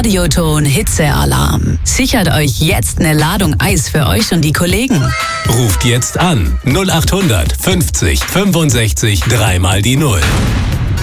Radioton Hitzealarm. Sichert euch jetzt eine Ladung Eis für euch und die Kollegen. Ruft jetzt an 0800 50 65 3 mal die 0.